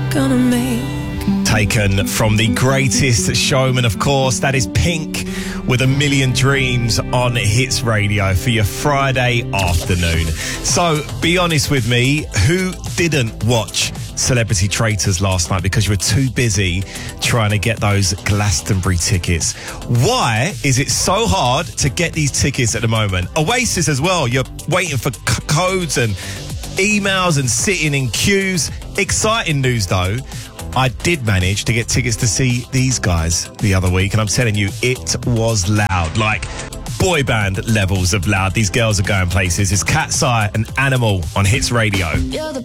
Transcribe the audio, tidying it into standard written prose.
gonna make. Taken from The Greatest Showman, of course. That is Pink with A Million Dreams on Hits Radio for your Friday afternoon. So, be honest with me, who didn't watch Celebrity Traitors last night because you were too busy trying to get those Glastonbury tickets? Why is it so hard to get these tickets at the moment? Oasis as well, you're waiting for codes and emails and sitting in queues. Exciting news though, I did manage to get tickets to see these guys the other week, and I'm telling you, it was loud. Like, boy band levels of loud. These girls are going places. It's Cat's Eye and Animal on Hits Radio.